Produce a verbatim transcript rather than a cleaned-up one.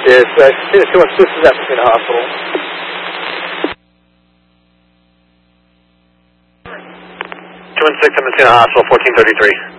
Yes, uh, Casino two one six is at Messina Hospital. two one six at Messina Hospital, fourteen thirty-three.